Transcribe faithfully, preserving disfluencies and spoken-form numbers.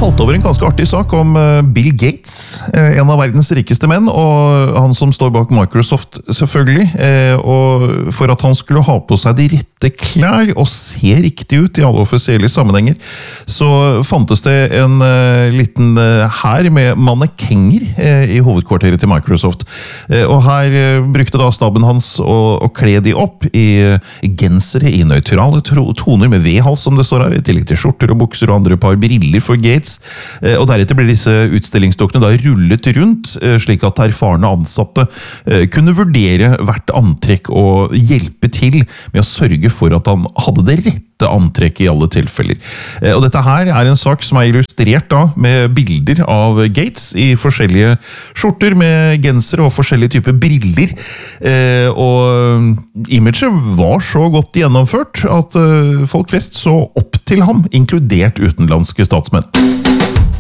falt over en ganske artig sak om Bill Gates, en av verdens rikeste menn, og han som står bak Microsoft selvfølgelig, og for at han skulle ha på seg de rette klær og se riktig ut i alle offisielle sammenhenger, så fantes det en liten hær med mannekenger i hovedkvarteret til Microsoft. Og her brukte da staben hans å, å kle de opp i gensere i nøytrale toner med V-hals, som det står her, i tillegg til skjorter og bukser og andre par briller for Gates, og deretter ble disse utstillingsdokkene da rullet rundt, slik at erfarne ansatte kunne vurdere hvert antrekk og hjelpe til med å sørge for at han hadde det rette antrekket i alle tilfeller. Og dette her er en sak som er illustrert da med bilder av Gates i forskjellige skjorter med gensere og forskjellige typer briller, og imaget var så godt gjennomført at folk flest så opp til ham, inkludert utenlandske statsmenn.